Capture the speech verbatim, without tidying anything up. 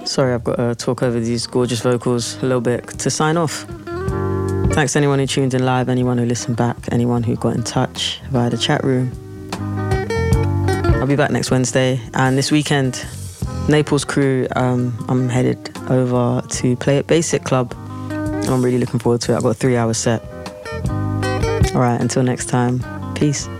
Sorry, I've got to talk over these gorgeous vocals a little bit to sign off. Thanks to anyone who tuned in live, anyone who listened back, anyone who got in touch via the chat room. I'll be back next Wednesday, and this weekend, Naples crew, um, I'm headed over to play at Basic Club, and I'm really looking forward to it. I've got a three hour set. Alright, until next time, peace.